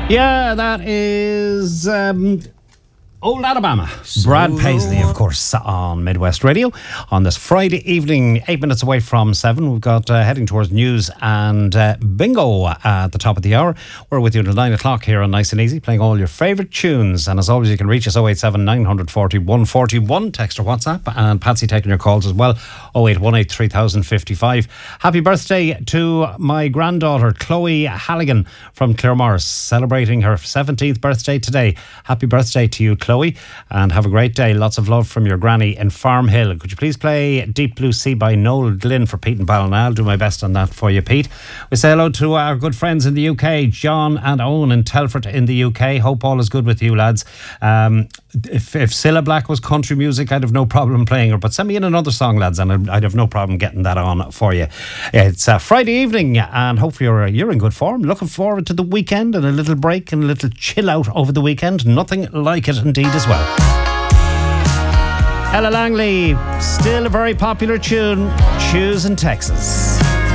Yeah, that is Old Alabama. Brad Paisley, of course, on Midwest Radio on this Friday evening, 8 minutes away from 7. We've got heading towards news and bingo at the top of the hour. We're with you until 9 o'clock here on Nice and Easy, playing all your favourite tunes. And as always, you can reach us 087 940 141, text or WhatsApp. And Patsy taking your calls as well, 0818 3055. Happy birthday to my granddaughter, Chloe Halligan from Claremorris, celebrating her 17th birthday today. Happy birthday to you, Chloe, and have a great day. Lots of love from your granny in Farm Hill. Could you please play Deep Blue Sea by Noel Glynn for Pete and Ballina? I'll do my best on that for you, Pete. We say hello to our good friends in the UK, John and Owen in Telford in the UK. Hope all is good with you, lads. If Cilla Black was country music, I'd have no problem playing her, but send me in another song, lads, and I'd have no problem getting that on for you. It's Friday evening, and hopefully you're in good form. Looking forward to the weekend and a little break and a little chill out over the weekend. Nothing like it indeed as well. Ella Langley, still a very popular tune, Choosing Texas.